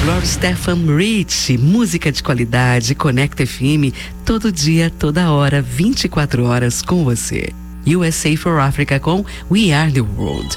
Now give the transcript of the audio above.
Gloria Stefan Rich, música de qualidade, Conecta FM, todo dia, toda hora, 24 horas com você. USA for Africa com We Are the World.